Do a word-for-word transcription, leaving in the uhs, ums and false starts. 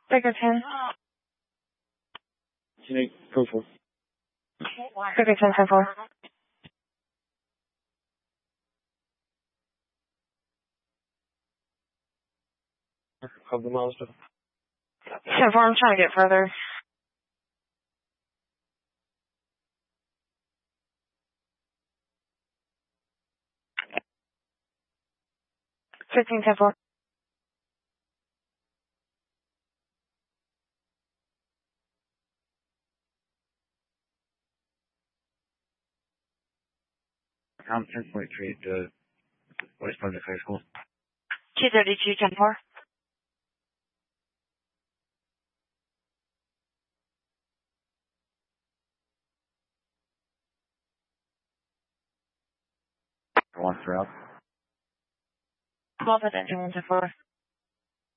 Figure ten. Snake, go for. Figure ten, ten four. Of the monster. ten four, I'm trying to get further. fifteen, ten four. I'm ten point three at uh, West Public High School. two thirty-two, ten four. One throughout. twelve at ten four.